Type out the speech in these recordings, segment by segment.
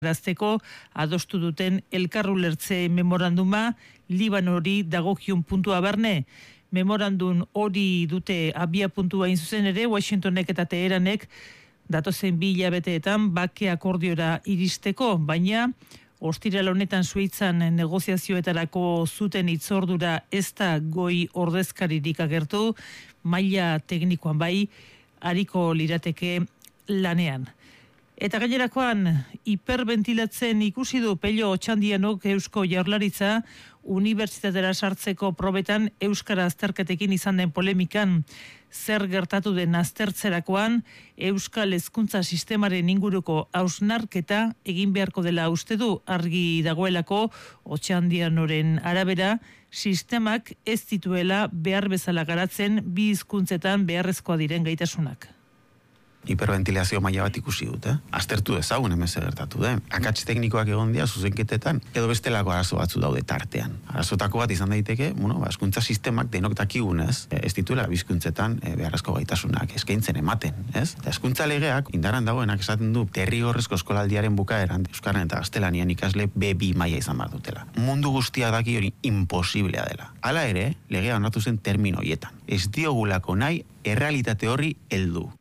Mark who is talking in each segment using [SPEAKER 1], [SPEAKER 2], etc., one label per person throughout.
[SPEAKER 1] Gazteko adostu duten elkarrulertze memoranduma Libanori dagokion puntua barne. Memorandum hori dute abia puntua zuzen ere Washingtonek eta Teheranek datozen 2 hilabeteetan bake akordiora iristeko, baina ostiral honetan Suitzan negoziazioetarako zuten hitzordura ez da goi ordezkaririk agertu, maila teknikoan bai ariko lirateke lanean. Eta gainerakoan, hiperventilatzen ikusi du Pello Otxandianok Eusko Jaurlaritza unibertsitatera sartzeko probetan euskara azterketekin izan den polemikan. Zer gertatu den aztertzerakoan, euskal hezkuntza sistemaren inguruko hausnarketa egin beharko dela uste du, argi dagoelako Otxandianoren arabera, sistemak ez dituela behar bezala garatzen bi hizkuntzetan beharrezkoa diren gaitasunak.
[SPEAKER 2] Hiperventilazio maila bat ikusi dut, Aztertu ezagun hemen zer gertatu den. Akats teknikoak egon dira zuzenketetan, edo bestelako arazo batzu daude tartean. Arazotako bat izan daiteke, hezkuntza sistemak denok dakigunez, ez dituela bizkuntzetan beharrezko gaitasunak eskaintzen ematen, ez? Eta hezkuntza legeak indaran dagoenak esaten du derrigorrezko eskolaldiaren bukaeran euskaran eta gaztelanian ikasle B2 maila izan behar dutela. Mundu guztia daki hori imposiblea dela. Hala ere, legea onartu zen termino horietan. Ez diogulako nahi errealitate horri heldu.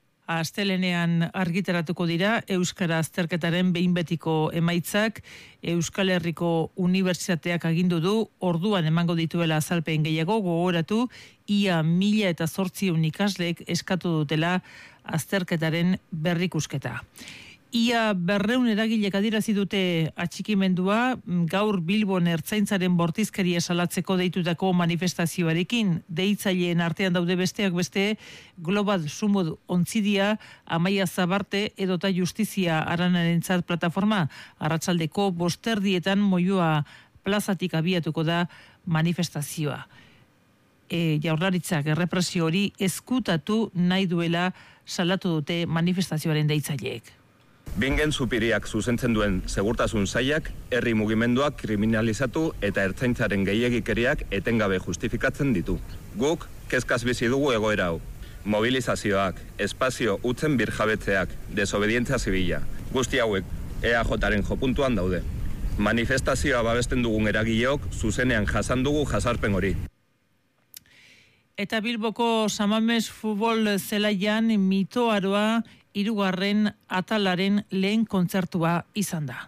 [SPEAKER 1] Astelenean argitaratuko dira euskara azterketaren behin betiko emaitzak. Euskal Herriko Unibertsitateak agindu du orduan emango dituela azalpen gehiago, gogoratu ia 1.800 ikasleek eskatu dutela azterketaren berrikusketa. Ia 200 eragilek adierazi dute atxikimendua gaur Bilbon ertzaintzaren bortizkeria salatzeko deitutako manifestazioarekin. Deitzaileen artean daude besteak beste Global Sumud Ontzidia, Amaia Zabarte edota Justizia Aranarentzat plataforma. Arratsaldeko 5:00 Moyua plazatik abiatuko da manifestazioa. Jaurlaritzak errepresio hori ezkutatu nahi duela salatu dute manifestazioaren deitzaileek.
[SPEAKER 3] Bingen Supiriak zuzentzen duen segurtasun sailak herri mugimenduak kriminalizatu eta ertzaintzaren gehiegikeriak etengabe justifikatzen ditu. Guk kezkaz bizi dugu egoera hau. Mobilizazioak, espazio utzen birjabetzeak, desobedientzia zibila. Guzti hauek EAJaren jopuntuan daude. Manifestazioa babesten dugun eragileok zuzenean jasan dugu jasarpen hori.
[SPEAKER 1] Eta Bilboko Samames futbol zelaian mitoaroa 3. atalaren lehen kontzertua izan da.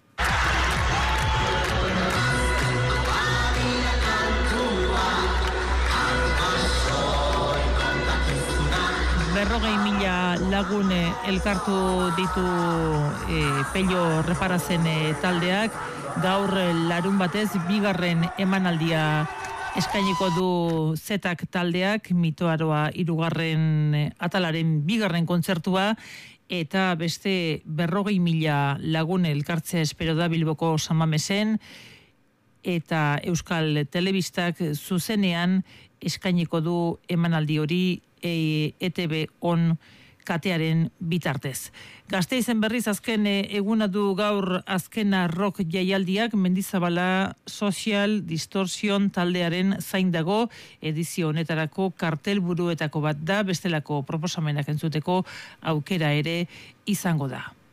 [SPEAKER 1] 40.000 lagun elkartu ditu Pello Reparazen taldeak. Gaur larun batez 2. emanaldia eskainiko du zetak taldeak, mitoaroa 3. atalaren 2. kontzertua, eta beste 40.000 lagun elkartzea espero da Bilboko Samamesen, eta Euskal Telebistak zuzenean eskainiko du emanaldi hori ETB on katearen bitartez. Gasteizen berriz azken eguna du gaur azkena rock jaialdiak. Mendizabala Social Distortion taldearen zain dago, edizio honetarako kartelburuetako bat da, bestelako proposamenak entzuteko aukera ere izango da.